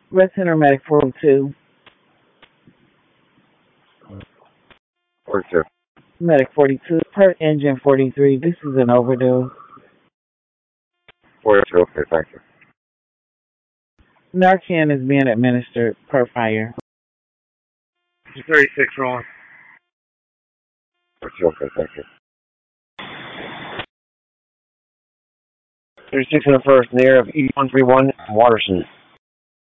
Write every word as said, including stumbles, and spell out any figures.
Red Center Medic forty-two. forty-two. Medic forty-two. Per engine forty-three. This is an overdose. forty-two, okay, thank you. Narcan is being administered per fire. thirty-six rolling. forty-two, okay, thank you. thirty-six in the first, near of E one three one, Waterson.